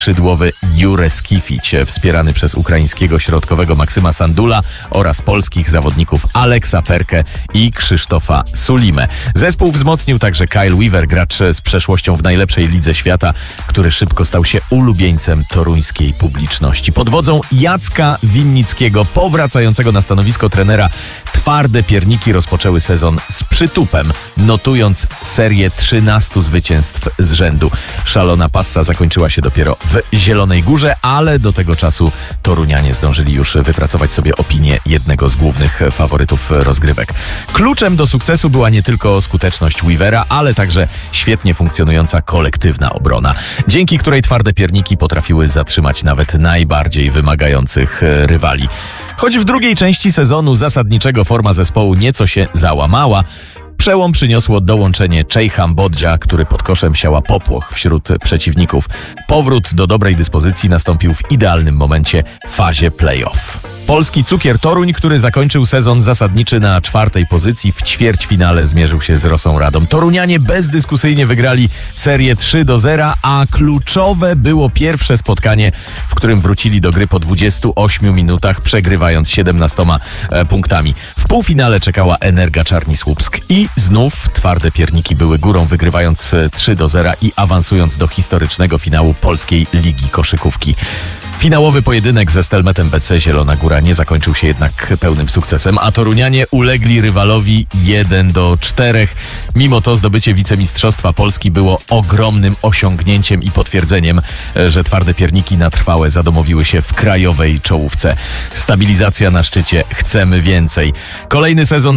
skrzydłowy Jure Skifić, wspierany przez ukraińskiego środkowego Maksyma Sandula oraz polskich zawodników Aleksa Perkę i Krzysztofa Sulimę. Zespół wzmocnił także Kyle Weaver, gracz z przeszłością w najlepszej lidze świata, który szybko stał się ulubieńcem toruńskiej publiczności. Pod wodzą Jacka Winnickiego, powracającego na stanowisko trenera, twarde pierniki rozpoczęły sezon z przytupem, notując serię 13 zwycięstw z rzędu. Szalona passa zakończyła się dopiero w Zielonej Górze, ale do tego czasu torunianie zdążyli już wypracować sobie opinię jednego z głównych faworytów rozgrywek. Kluczem do sukcesu była nie tylko skuteczność Weavera, ale także świetnie funkcjonująca kolektywna obrona, dzięki której twarde pierniki potrafiły zatrzymać nawet najbardziej wymagających rywali. Choć w drugiej części sezonu zasadniczego forma zespołu nieco się załamała, przełom przyniosło dołączenie Ceyhan Bodzia, który pod koszem siała popłoch wśród przeciwników. Powrót do dobrej dyspozycji nastąpił w idealnym momencie w fazie play-off. Polski cukier Toruń, który zakończył sezon zasadniczy na 4. pozycji, w ćwierćfinale zmierzył się z Rosą Radom. Torunianie bezdyskusyjnie wygrali serię 3-0, a kluczowe było pierwsze spotkanie, w którym wrócili do gry po 28 minutach, przegrywając 17 punktami. W półfinale czekała Energa Czarni Słupsk i znów twarde pierniki były górą, wygrywając 3-0 i awansując do historycznego finału Polskiej Ligi Koszykówki. Finałowy pojedynek ze Stelmetem BC Zielona Góra nie zakończył się jednak pełnym sukcesem, a torunianie ulegli rywalowi 1-4. Mimo to zdobycie wicemistrzostwa Polski było ogromnym osiągnięciem i potwierdzeniem, że twarde pierniki na trwałe zadomowiły się w krajowej czołówce. Stabilizacja na szczycie, chcemy więcej. Kolejny sezon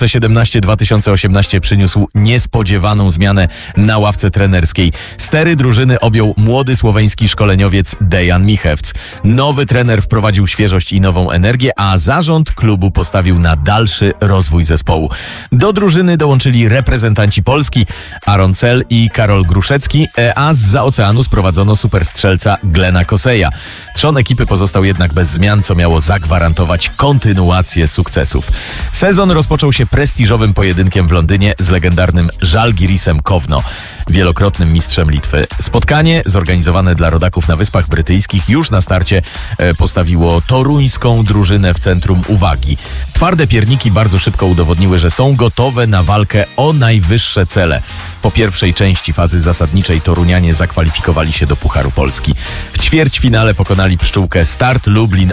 2017-2018 przyniósł niespodziewaną zmianę na ławce trenerskiej. Stery drużyny objął młody słoweński szkoleniowiec Dejan Michewc. Nowy trener wprowadził świeżość i nową energię, a zarząd klubu postawił na dalszy rozwój zespołu. Do drużyny dołączyli reprezentanci Polski Aaron Cel i Karol Gruszecki, a zza oceanu sprowadzono superstrzelca Glena Koseja. Trzon ekipy pozostał jednak bez zmian, co miało zagwarantować kontynuację sukcesów. Sezon rozpoczął się prestiżowym pojedynkiem w Londynie z legendarnym Żalgirisem Kowno, wielokrotnym mistrzem Litwy. Spotkanie zorganizowane dla rodaków na Wyspach Brytyjskich już na starcie postawiło toruńską drużynę w centrum uwagi. Twarde pierniki bardzo szybko udowodniły, że są gotowe na walkę o najwyższe cele. Po pierwszej części fazy zasadniczej torunianie zakwalifikowali się do Pucharu Polski. W ćwierćfinale pokonali Pszczółkę Start Lublin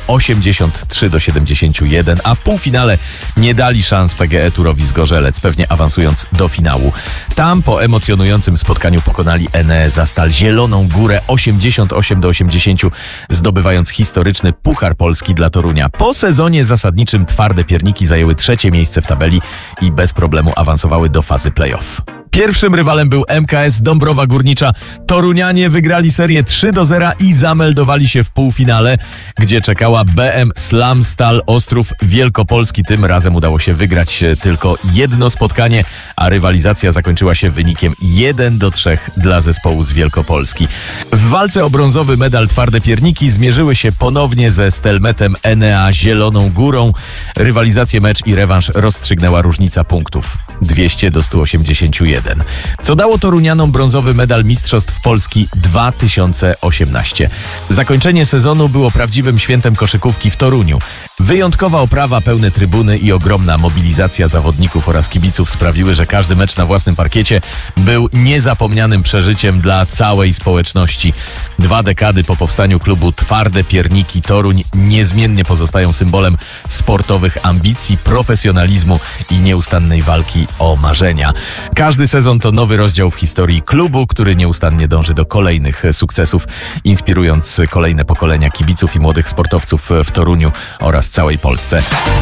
83-71, a w półfinale nie dali szans PGE Turowi Zgorzelec, pewnie awansując do finału. Tam po emocjonującym spotkaniu pokonali Enea Zastal Zieloną Górę 88-80, zdobywając historyczny Puchar Polski dla Torunia. Po sezonie zasadniczym twarde pierniki zajęły 3. miejsce w tabeli i bez problemu awansowały do fazy play-off. Pierwszym rywalem był MKS Dąbrowa Górnicza. Torunianie wygrali serię 3-0 i zameldowali się w półfinale, gdzie czekała BM Slamstal Ostrów Wielkopolski. Tym razem udało się wygrać tylko jedno spotkanie, a rywalizacja zakończyła się wynikiem 1-3 dla zespołu z Wielkopolski. W walce o brązowy medal twarde pierniki zmierzyły się ponownie ze Stelmetem Enea Zieloną Górą. Rywalizację mecz i rewanż rozstrzygnęła różnica punktów 200-181. Co dało torunianom brązowy medal Mistrzostw Polski 2018. Zakończenie sezonu było prawdziwym świętem koszykówki w Toruniu. Wyjątkowa oprawa, pełne trybuny i ogromna mobilizacja zawodników oraz kibiców sprawiły, że każdy mecz na własnym parkiecie był niezapomnianym przeżyciem dla całej społeczności. 2 dekady po powstaniu klubu Twarde Pierniki Toruń niezmiennie pozostają symbolem sportowych ambicji, profesjonalizmu i nieustannej walki o marzenia. Każdy sezon to nowy rozdział w historii klubu, który nieustannie dąży do kolejnych sukcesów, inspirując kolejne pokolenia kibiców i młodych sportowców w Toruniu oraz całej Polsce.